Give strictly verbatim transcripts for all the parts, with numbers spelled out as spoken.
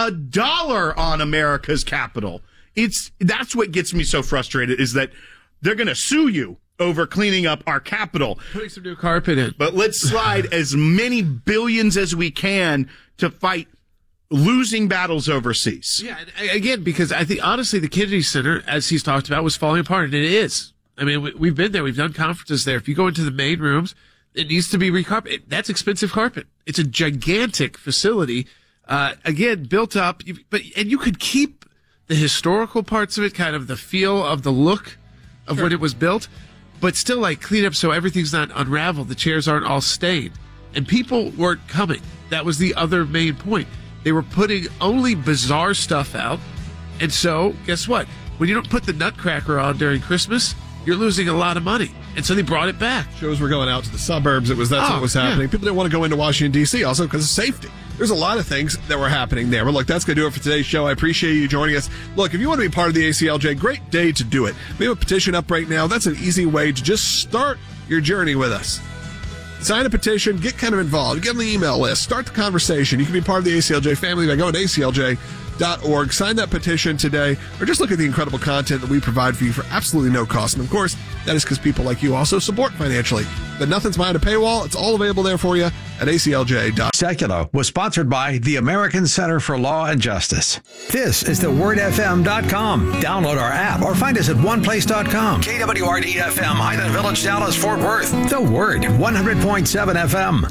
a dollar on America's capital. It's that's what gets me so frustrated is that they're going to sue you over cleaning up our capital. Putting some new carpet in. But let's slide as many billions as we can to fight losing battles overseas. Yeah, again, because I think, honestly, the Kennedy Center, as he's talked about, was falling apart, and it is. I mean, we, we've been there. We've done conferences there. If you go into the main rooms, it needs to be recarpeted. That's expensive carpet. It's a gigantic facility, uh, again, built up. But and you could keep the historical parts of it, kind of the feel of the look of Sure. when it was built, but still, like, clean up so everything's not unraveled. The chairs aren't all stained. And people weren't coming. That was the other main point. They were putting only bizarre stuff out. And so, guess what? When you don't put the Nutcracker on during Christmas, you're losing a lot of money. And so they brought it back. Shows were going out to the suburbs. It was That's Oh, what was happening. yeah. People didn't want to go into Washington, D C also because of safety. There's a lot of things that were happening there. But look, that's going to do it for today's show. I appreciate you joining us. Look, if you want to be part of the A C L J, great day to do it. We have a petition up right now. That's an easy way to just start your journey with us. Sign a petition, get kind of involved, get on the email list, start the conversation. You can be part of the A C L J family by going to A C L J dot org. Sign that petition today, or just look at the incredible content that we provide for you for absolutely no cost. And of course, that is because people like you also support financially. But nothing's behind a paywall. It's all available there for you at A C L J dot org. Secular was sponsored by the American Center for Law and Justice. This is the word f m dot com. Download our app or find us at one place dot com. K W R D F M, Highland Village, Dallas, Fort Worth. The Word, one hundred point seven F M.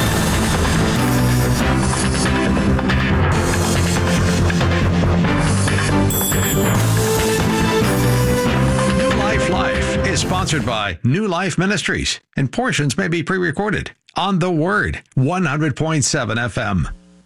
New Life Life is sponsored by New Life Ministries, and portions may be pre-recorded on The Word, one hundred point seven F M.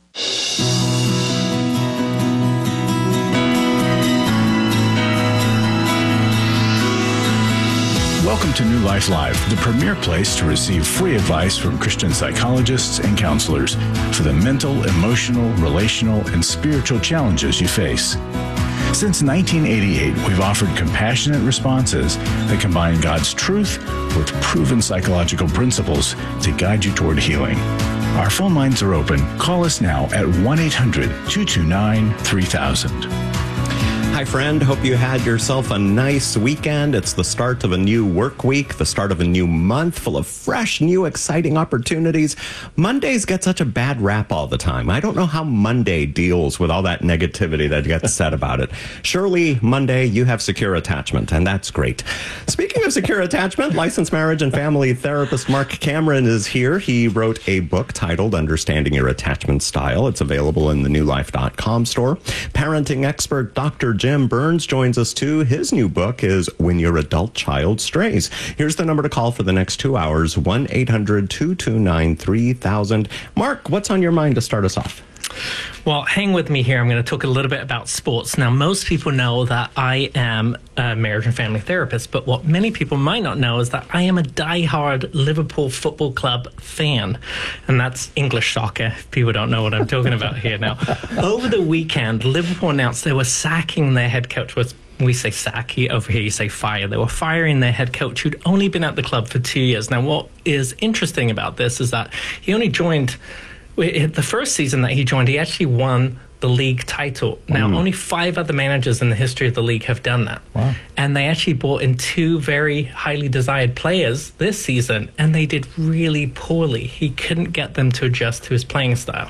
Welcome to New Life Live, the premier place to receive free advice from Christian psychologists and counselors for the mental, emotional, relational, and spiritual challenges you face. Since nineteen eighty-eight, we've offered compassionate responses that combine God's truth with proven psychological principles to guide you toward healing. Our phone lines are open. Call us now at one eight hundred two two nine three thousand. Hi, friend. Hope you had yourself a nice weekend. It's the start of a new work week, the start of a new month full of fresh, new, exciting opportunities. Mondays get such a bad rap all the time. I don't know how Monday deals with all that negativity that gets said about it. Surely, Monday, you have secure attachment, and that's great. Speaking of secure attachment, licensed marriage and family therapist Mark Cameron is here. He wrote a book titled Understanding Your Attachment Style. It's available in the new life dot com store. Parenting expert Doctor Jim Burns joins us too. His new book is When Your Adult Child Strays. Here's the number to call for the next two hours, one eight hundred two two nine three thousand. Mark, what's on your mind to start us off? Well, hang with me here. I'm going to talk a little bit about sports. Now, most people know that I am a marriage and family therapist, but what many people might not know is that I am a diehard Liverpool Football Club fan, and that's English soccer, if people don't know what I'm talking about here now. Over the weekend, Liverpool announced they were sacking their head coach. Was we say sack, over here you say fire. They were firing their head coach who'd only been at the club for two years. Now, what is interesting about this is that he only joined... The first season that he joined, he actually won the league title. Now, mm. only five other managers in the history of the league have done that. Wow. And they actually brought in two very highly desired players this season, and they did really poorly. He couldn't get them to adjust to his playing style.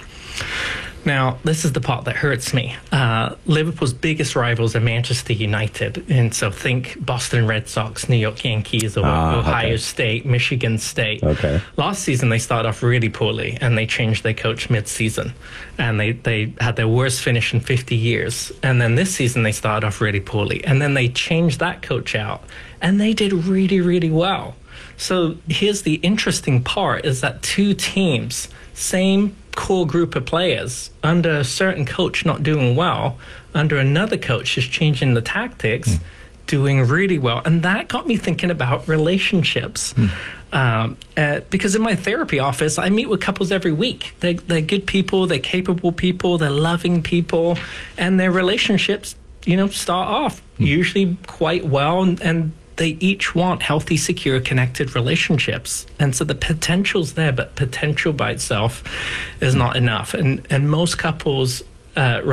Now, this is the part that hurts me. Uh, Liverpool's biggest rivals are Manchester United. And so think Boston Red Sox, New York Yankees, or ah, Ohio okay. State, Michigan State. Okay. Last season, they started off really poorly, and they changed their coach mid-season. And they, they had their worst finish in fifty years. And then this season, they started off really poorly. And then they changed that coach out, and they did really, really well. So here's the interesting part, is that two teams, same core group of players, under a certain coach not doing well, under another coach just changing the tactics, mm. doing really well. And that got me thinking about relationships. Mm. Um, uh, because in my therapy office, I meet with couples every week. They're, they're good people, they're capable people, they're loving people, and their relationships, you know, start off mm. usually quite well, and, and they each want healthy, secure, connected relationships. And so the potential's there, but potential by itself is not enough. And and most couples uh,